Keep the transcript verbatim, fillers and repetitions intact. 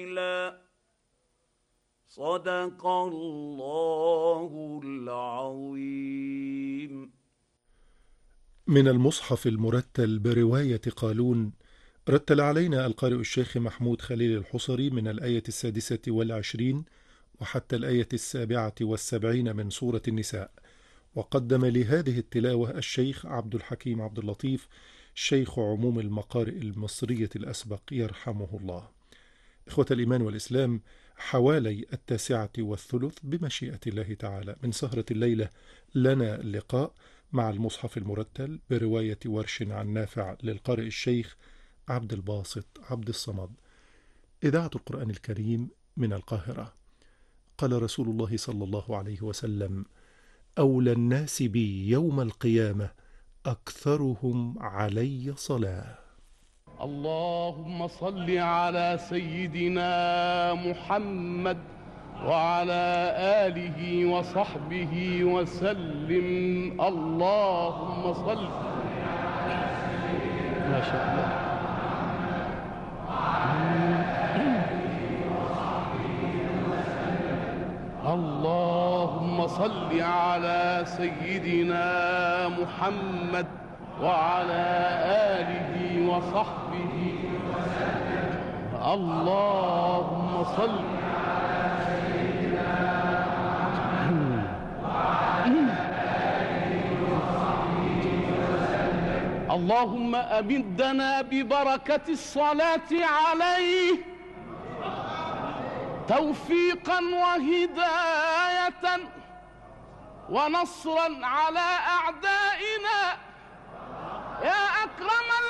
صدق الله العظيم. من المصحف المرتل برواية قالون. رتل علينا القارئ الشيخ محمود خليل الحصري من الآية السادسة والعشرين وحتى الآية السابعة والسبعين من سورة النساء. وقدم لهذه التلاوة الشيخ عبد الحكيم عبد اللطيف شيخ عموم المقارئ المصرية الأسبق يرحمه الله. إخوة الإيمان والإسلام، حوالي التاسعة والثلث بمشيئة الله تعالى من سهرة الليلة لنا لقاء مع المصحف المرتل برواية ورش عن نافع للقارئ الشيخ عبد الباسط عبد الصمد. إذاعة القرآن الكريم من القاهرة. قال رسول الله صلى الله عليه وسلم: أولى الناس بي يوم القيامة أكثرهم علي صلاة. اللهم صل على سيدنا محمد وعلى آله وصحبه وسلم. اللهم صل. ما شاء الله. اللهم صل على سيدنا محمد وعلى آله وصحبه وسلم. اللهم صل على سيدنا محمد وعلى آله وصحبه وسلم. اللهم أمدنا ببركة الصلاة عليه توفيقا وهداية ونصرا على أعدائنا يا أكرم